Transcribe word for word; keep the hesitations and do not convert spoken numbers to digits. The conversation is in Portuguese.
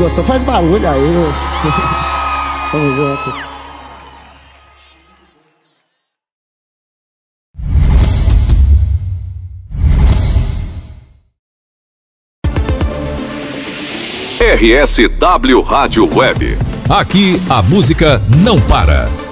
gostou. Faz barulho aí, meu. Tamo junto. R S W Rádio Web. Aqui a música não para.